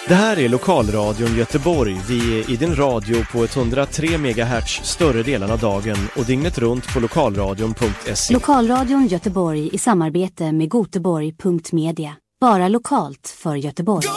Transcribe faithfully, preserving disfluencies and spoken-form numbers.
Det här är Lokalradion Göteborg. Vi är i din radio på etthundratre megahertz större delen av dagen och dygnet runt på lokalradion punkt se. Lokalradion Göteborg i samarbete med goteborg punkt media. Bara lokalt för Göteborg.